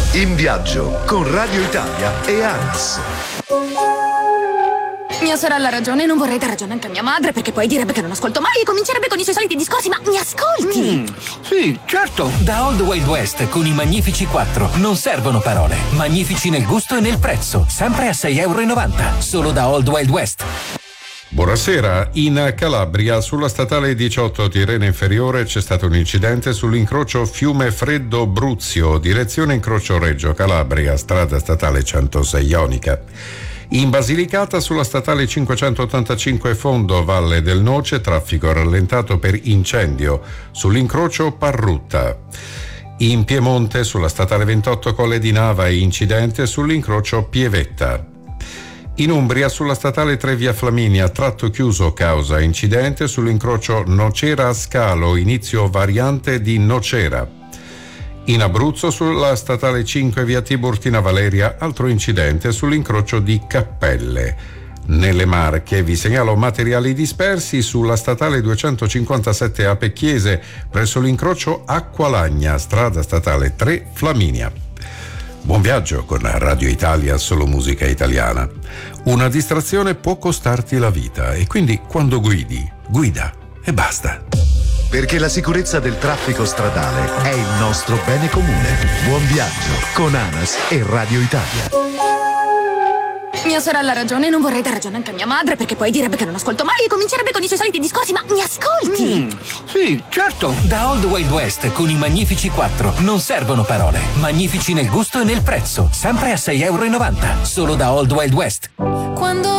In viaggio con Radio Italia e ANAS. Mia sorella ha ragione, non vorrei dar ragione anche a mia madre, perché poi direbbe che non ascolto mai e comincerebbe con i suoi soliti discorsi, ma mi ascolti? Sì, certo. Da Old Wild West con i Magnifici 4 non servono parole. Magnifici nel gusto e nel prezzo, sempre a €6,90. Solo da Old Wild West. Buonasera. In Calabria, sulla statale 18 Tirrenia Inferiore, c'è stato un incidente sull'incrocio Fiume Freddo Bruzio, direzione incrocio Reggio Calabria, strada statale 106 Ionica. In Basilicata, sulla statale 585 Fondo Valle del Noce, traffico rallentato per incendio sull'incrocio Parrutta. In Piemonte, sulla statale 28 Colle di Nava, incidente sull'incrocio Pievetta. In Umbria, sulla statale 3 via Flaminia, tratto chiuso causa incidente sull'incrocio Nocera Scalo, inizio variante di Nocera. In Abruzzo, sulla statale 5 via Tiburtina Valeria, altro incidente sull'incrocio di Cappelle. Nelle Marche vi segnalo materiali dispersi sulla statale 257 Ape Chiese, presso l'incrocio Acqualagna, strada statale 3 Flaminia. Buon viaggio con Radio Italia, solo musica italiana. Una distrazione può costarti la vita e quindi quando guidi, guida e basta. Perché la sicurezza del traffico stradale è il nostro bene comune. Buon viaggio con ANAS e Radio Italia. Mia sorella ha ragione, non vorrei dar ragione anche a mia madre, perché poi direbbe che non ascolto mai e comincerebbe con i suoi soliti discorsi, ma mi ascolti? Sì, certo. Da Old Wild West con i Magnifici 4 non servono parole. Magnifici nel gusto e nel prezzo, sempre a €6,90. Solo da Old Wild West. Quando